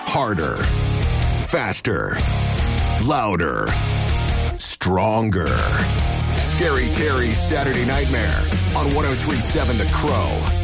Harder. Faster. Louder. Stronger. Scary Terry's Saturday Nightmare on 103.7 The Crow.